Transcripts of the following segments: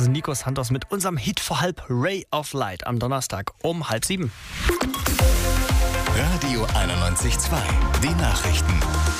ist Nico Santos mit unserem Hit vor halb Ray of Light am Donnerstag um 6:30. Radio 91.2, die Nachrichten.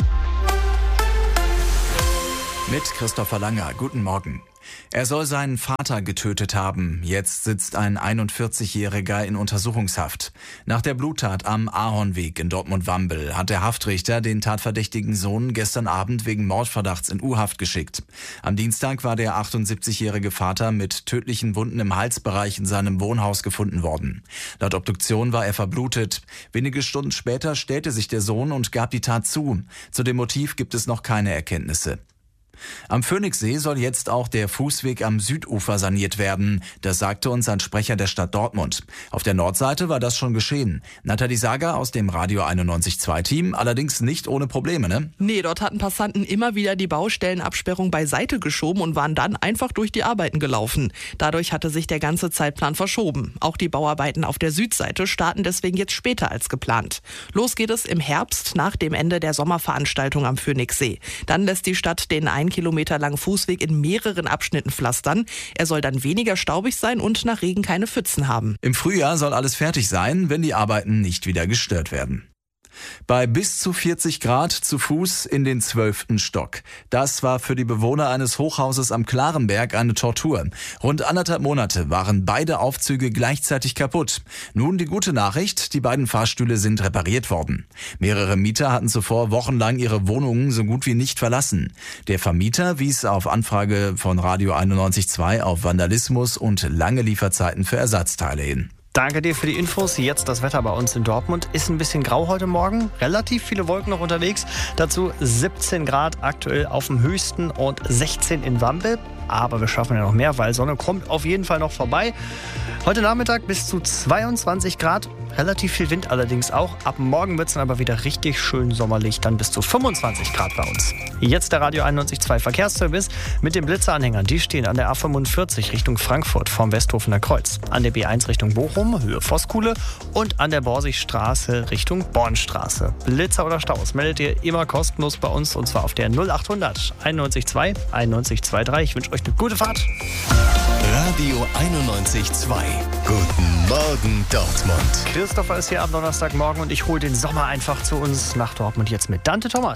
Mit Christopher Langer, guten Morgen. Er soll seinen Vater getötet haben. Jetzt sitzt ein 41-Jähriger in Untersuchungshaft. Nach der Bluttat am Ahornweg in Dortmund-Wambel hat der Haftrichter den tatverdächtigen Sohn gestern Abend wegen Mordverdachts in U-Haft geschickt. Am Dienstag war der 78-jährige Vater mit tödlichen Wunden im Halsbereich in seinem Wohnhaus gefunden worden. Laut Obduktion war er verblutet. Wenige Stunden später stellte sich der Sohn und gab die Tat zu. Zu dem Motiv gibt es noch keine Erkenntnisse. Am Phoenixsee soll jetzt auch der Fußweg am Südufer saniert werden. Das sagte uns ein Sprecher der Stadt Dortmund. Auf der Nordseite war das schon geschehen. Nathalie Sager aus dem Radio 91.2 Team, allerdings nicht ohne Probleme, ne? Nee, dort hatten Passanten immer wieder die Baustellenabsperrung beiseite geschoben und waren dann einfach durch die Arbeiten gelaufen. Dadurch hatte sich der ganze Zeitplan verschoben. Auch die Bauarbeiten auf der Südseite starten deswegen jetzt später als geplant. Los geht es im Herbst nach dem Ende der Sommerveranstaltung am Phoenixsee. Dann lässt die Stadt den 1 Kilometer langen Fußweg in mehreren Abschnitten pflastern. Er soll dann weniger staubig sein und nach Regen keine Pfützen haben. Im Frühjahr soll alles fertig sein, wenn die Arbeiten nicht wieder gestört werden. Bei bis zu 40 Grad zu Fuß in den 12. Stock. Das war für die Bewohner eines Hochhauses am Klarenberg eine Tortur. Rund 1,5 Monate waren beide Aufzüge gleichzeitig kaputt. Nun die gute Nachricht, die beiden Fahrstühle sind repariert worden. Mehrere Mieter hatten zuvor wochenlang ihre Wohnungen so gut wie nicht verlassen. Der Vermieter wies auf Anfrage von Radio 91.2 auf Vandalismus und lange Lieferzeiten für Ersatzteile hin. Danke dir für die Infos. Jetzt das Wetter bei uns in Dortmund. Ist ein bisschen grau heute Morgen. Relativ viele Wolken noch unterwegs. Dazu 17 Grad aktuell auf dem höchsten und 16 in Wambel. Aber wir schaffen ja noch mehr, weil Sonne kommt auf jeden Fall noch vorbei. Heute Nachmittag bis zu 22 Grad. Relativ viel Wind allerdings auch. Ab morgen wird es dann aber wieder richtig schön sommerlich. Dann bis zu 25 Grad bei uns. Jetzt der Radio 91.2 Verkehrsservice mit den Blitzeranhängern. Die stehen an der A45 Richtung Frankfurt vom Westhofener Kreuz. An der B1 Richtung Bochum, Höhe Voskuhle. Und an der Borsigstraße Richtung Bornstraße. Blitzer oder Staus meldet ihr immer kostenlos bei uns. Und zwar auf der 0800 91.2 91.23. Ich wünsche euch eine gute Fahrt. Radio 91.2. Guten Morgen, Dortmund. Christopher ist hier am Donnerstagmorgen und ich hole den Sommer einfach zu uns nach Dortmund jetzt mit Dante Thomas.